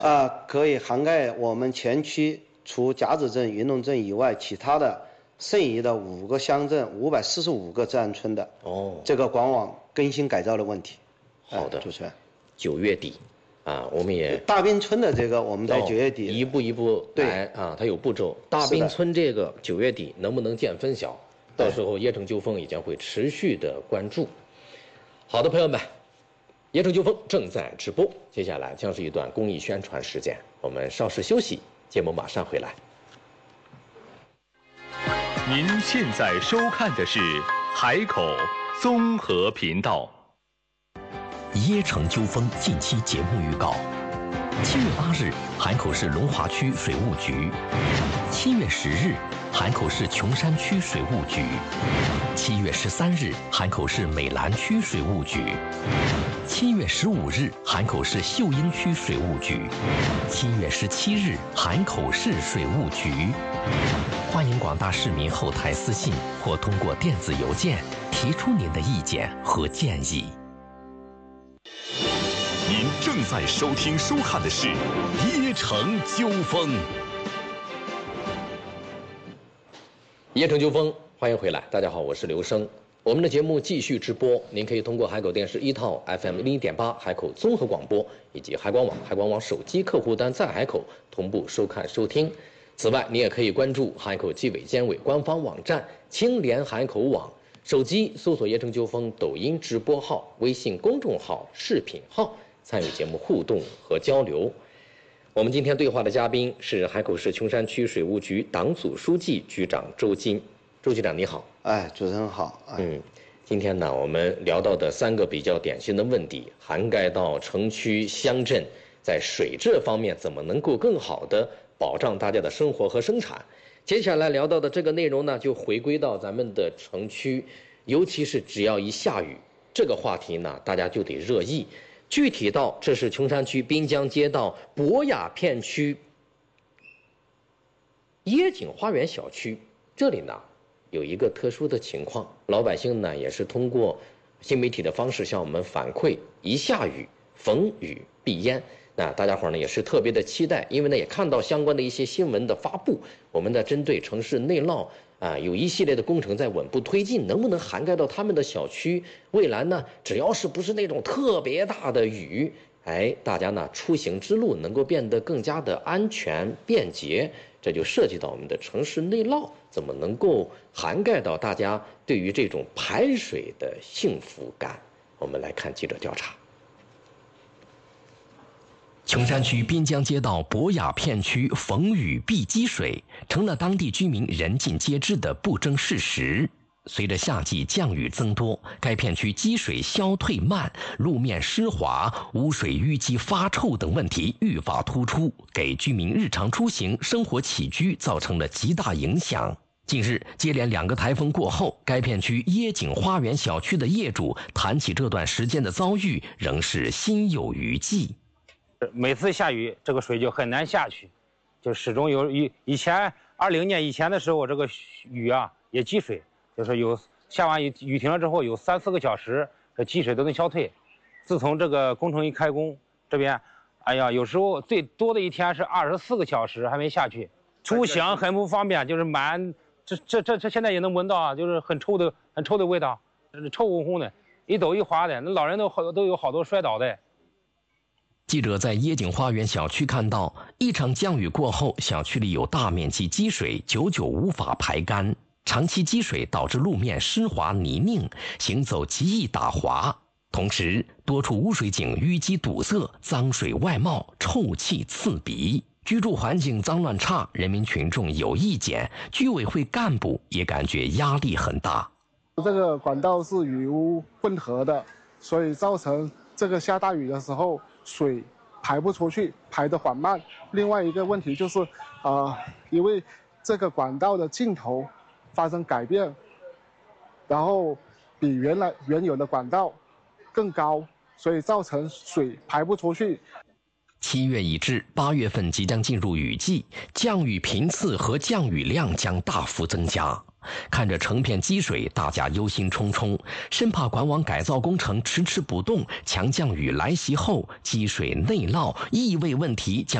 可以涵盖我们全区除甲子镇、云龙镇以外，其他的剩余的5个乡镇545个自然村的这个管网更新改造的问题。 好的， 主持人 ，9月底，我们也大滨村的这个我们在9月底一步一步来它有步骤。大滨村这个9月底能不能见分晓？到时候椰城秋风也将会持续的关注。好的，朋友们，椰城秋风正在直播，接下来将是一段公益宣传时间，我们稍事休息，节目马上回来。 您现在收看的是海口综合频道。 椰城秋风近期节目预告：7月8日，海口市龙华区水务局；7月10日，海口市琼山区水务局；7月13日，海口市美兰区水务局；7月15日，海口市秀英区水务局；7月17日，海口市水务局。欢迎广大市民后台私信或通过电子邮件提出您的意见和建议。 您正在收听收看的是椰城秋风。 椰城秋风，欢迎回来，大家好，我是刘生。我们的节目继续直播，您可以通过海口电视1套 FM 101.8海口综合广播，以及海广网手机客户端在海口同步收看收听。此外，你也可以关注海口纪委监委官方网站青联海口网，手机搜索椰城秋风抖音直播号、微信公众号、视频号，参与节目互动和交流。我们今天对话的嘉宾是海口市琼山区水务局党组书记、局长周金。周局长你好。 主持人好。 今天呢，我们聊到的3个比较典型的问题，涵盖到城区乡镇在水质方面怎么能够更好的保障大家的生活和生产。接下来聊到的这个内容呢，就回归到咱们的城区，尤其是只要一下雨，这个话题呢，大家就得热议。具体到这是琼山区滨江街道博雅片区椰景花园小区，这里呢有一个特殊的情况，老百姓呢也是通过新媒体的方式向我们反馈，一下雨逢雨必淹。那大家伙呢也是特别的期待，因为呢也看到相关的一些新闻的发布，我们的针对城市内涝有一系列的工程在稳步推进，能不能涵盖到他们的小区？未来呢，只要是不是那种特别大的雨，大家呢出行之路能够变得更加的安全便捷，这就涉及到我们的城市内涝怎么能够涵盖到大家对于这种排水的幸福感。我们来看记者调查。 琼山区滨江街道博雅片区逢雨必积水，成了当地居民人尽皆知的不争事实。随着夏季降雨增多，该片区积水消退慢，路面湿滑、污水淤积发臭等问题愈发突出，给居民日常出行、生活起居造成了极大影响。近日，接连2个台风过后，该片区椰景花园小区的业主谈起这段时间的遭遇，仍是心有余悸。 每次下雨，这个水就很难下去，就始终有以前20年以前的时候，这个雨也积水，就是有下完雨停了之后，有3、4个小时，这积水都能消退。自从这个工程一开工，这边，有时候最多的一天是24个小时还没下去，出行很不方便，就是这现在也能闻到就是很臭的味道，臭烘烘的，一抖一滑的，那老人都有好多摔倒的。 记者在椰景花园小区看到，一场降雨过后，小区里有大面积积水，久久无法排干。长期积水导致路面湿滑泥泞，行走极易打滑。同时，多处污水井淤积堵塞，脏水外冒，臭气刺鼻，居住环境脏乱差，人民群众有意见，居委会干部也感觉压力很大。 这个管道是雨污混合的，所以造成这个下大雨的时候水排不出去，排得缓慢。另外一个问题就是，因为这个管道的尽头发生改变，然后比原有的管道更高，所以造成水排不出去。 7月已至，8月份即将进入雨季，降雨频次和降雨量将大幅增加。 看着成片积水，大家忧心忡忡，生怕管网改造工程迟迟不动，强降雨来袭后积水内涝，异味问题将